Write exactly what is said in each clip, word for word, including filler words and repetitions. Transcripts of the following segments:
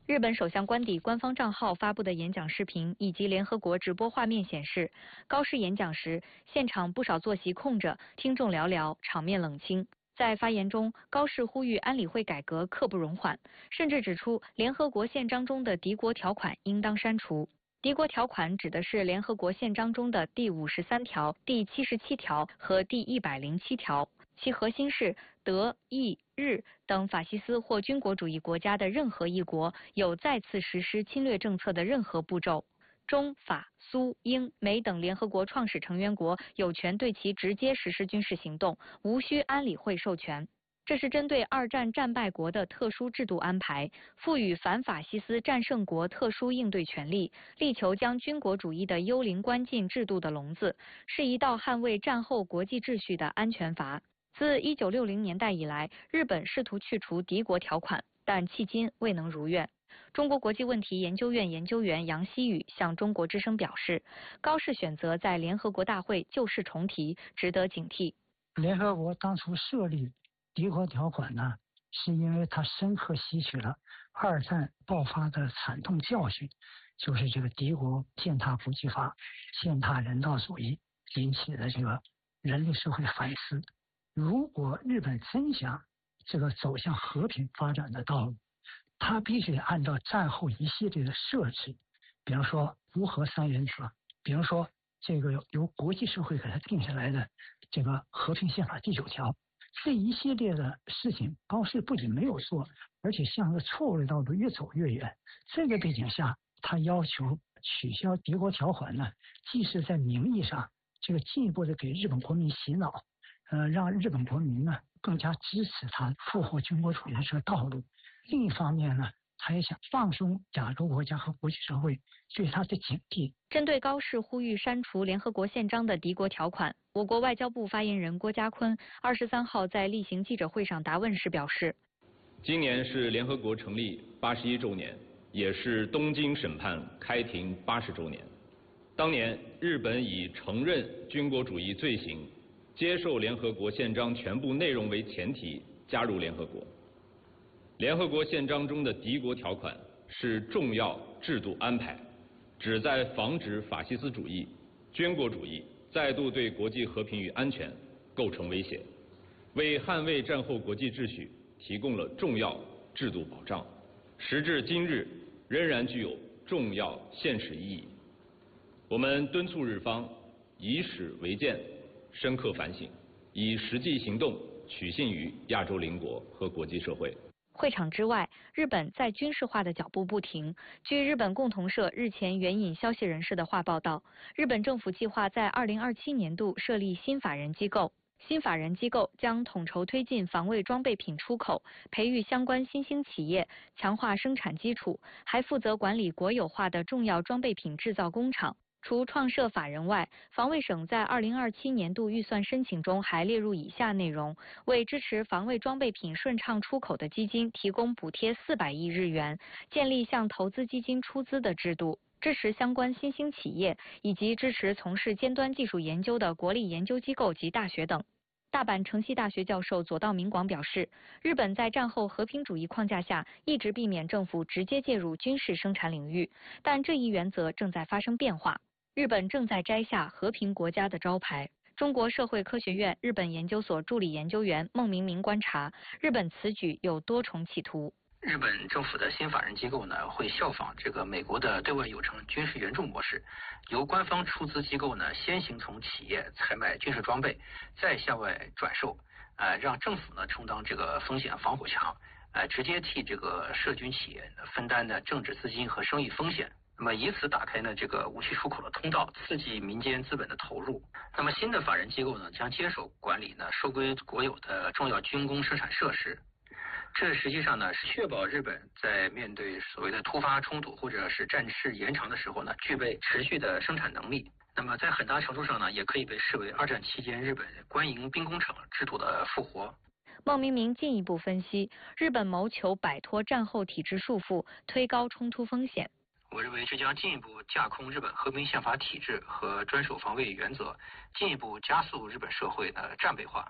日本首相官邸官方账号发布的演讲视频以及联合国直播画面显示，高市演讲时，现场不少坐席空着，听众寥寥，场面冷清。在发言中，高市呼吁安理会改革刻不容缓，甚至指出联合国宪章中的敌国条款应当删除。敌国条款指的是联合国宪章中的第五十三条、第七十七条和第一百零七条。其核心是德、意、日等法西斯或军国主义国家的任何一国有再次实施侵略政策的任何步骤，中、法、苏、英、美等联合国创始成员国有权对其直接实施军事行动，无需安理会授权。这是针对二战战败国的特殊制度安排，赋予反法西斯战胜国特殊应对权利，力求将军国主义的幽灵关进制度的笼子，是一道捍卫战后国际秩序的安全阀。自一九六零年代以来，日本试图去除敌国条款，但迄今未能如愿。中国国际问题研究院研究员杨希宇向中国之声表示，高市选择在联合国大会旧事重提，值得警惕。 联合国当初设立敌国条款呢，是因为它深刻吸取了二战爆发的惨痛教训，就是这个敌国践踏国际法、践踏人道主义引起的这个人类社会反思。如果日本真想这个走向和平发展的道路，它必须按照战后一系列的设置，比方说无核三原则，比方说这个由国际社会给它定下来的这个和平宪法第九条，这一系列的事情，高市不仅没有做，而且向着错误的道路越走越远。这个背景下，他要求取消敌国条款呢，既是在名义上这个进一步的给日本国民洗脑，呃，让日本国民呢更加支持他复活军国主义的这个道路。另一方面呢，他也想放松亚洲国家和国际社会对他的警惕。 针对高市呼吁删除联合国宪章的敌国条款，我国外交部发言人郭家坤二十三号在例行记者会上答问时表示， 今年是联合国成立八十一周年，也是东京审判开庭八十周年。当年日本以承认军国主义罪行、接受联合国宪章全部内容为前提加入联合国。联合国宪章中的敌国条款是重要制度安排，旨在防止法西斯主义、军国主义再度对国际和平与安全构成威胁，为捍卫战后国际秩序提供了重要制度保障，时至今日仍然具有重要现实意义。我们敦促日方以史为鉴，深刻反省，以实际行动取信于亚洲邻国和国际社会。 会场之外，日本在军事化的脚步不停。据日本共同社日前援引消息人士的话报道，日本政府计划在二零二七年度设立新法人机构，新法人机构将统筹推进防卫装备品出口，培育相关新兴企业，强化生产基础，还负责管理国有化的重要装备品制造工厂。除创设法人外，防卫省在二零二七年度预算申请中还列入以下内容：为支持防卫装备品顺畅出口的基金提供补贴四百亿日元，建立向投资基金出资的制度，支持相关新兴企业，以及支持从事尖端技术研究的国立研究机构及大学等。大阪城西大学教授佐道明广表示，日本在战后和平主义框架下一直避免政府直接介入军事生产领域，但这一原则正在发生变化。日本正在摘下和平国家的招牌。中国社会科学院日本研究所助理研究员孟明明观察，日本此举有多重企图。 日本政府的新法人机构呢，会效仿这个美国的对外有偿军事援助模式，由官方出资机构呢先行从企业采买军事装备，再向外转售，呃，让政府呢充当这个风险防火墙，呃，直接替这个涉军企业分担的政治资金和生意风险。那么以此打开呢这个武器出口的通道，刺激民间资本的投入。那么新的法人机构呢将接手管理呢收归国有的重要军工生产设施。这实际上呢是确保日本在面对所谓的突发冲突或者是战事延长的时候呢，具备持续的生产能力。那么在很大程度上呢，也可以被视为二战期间日本官营兵工厂制度的复活。 孟明明进一步分析，日本谋求摆脱战后体制束缚，推高冲突风险。 我认为这将进一步架空日本和平宪法体制和专守防卫原则，进一步加速日本社会的战备化。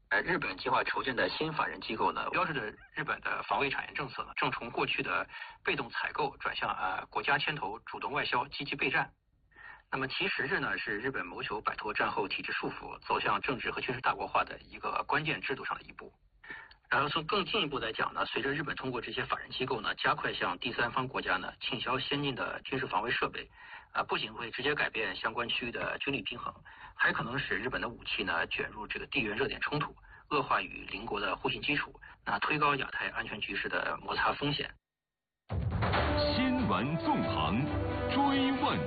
呃，日本计划筹建的新法人机构呢，标志着日本的防卫产业政策呢，正从过去的被动采购转向呃国家牵头、主动外销、积极备战。那么其实这呢，是日本谋求摆脱战后体制束缚，走向政治和军事大国化的一个关键制度上的一步。然后从更进一步来讲呢，随着日本通过这些法人机构呢，加快向第三方国家呢倾销先进的军事防卫设备，啊、呃，不仅会直接改变相关区域的军力平衡，还可能使日本的武器呢卷入这个地缘热点冲突，恶化与邻国的互信基础，那推高亚太安全局势的摩擦风险。 新闻纵横，追问